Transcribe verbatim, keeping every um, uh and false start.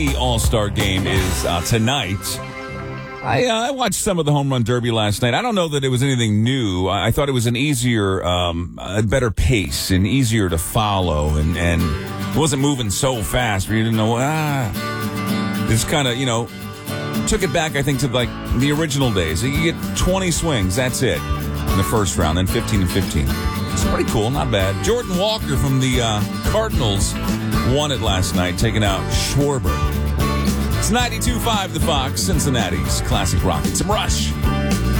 The All-Star Game is uh, tonight. I, uh, I watched some of the Home Run Derby last night. I don't know that it was anything new. I, I thought it was an easier, um, a better pace and easier to follow, and, and it wasn't moving so fast where you didn't know, ah. It's kind of, you know, took it back, I think, to like the original days. You get twenty swings, that's it, in the first round, then fifteen and fifteen. It's pretty cool, not bad. Jordan Walker from the uh, Cardinals won it last night, taking out Schwarber. It's ninety-two point five The Fox, Cincinnati's classic rock. It's some Rush.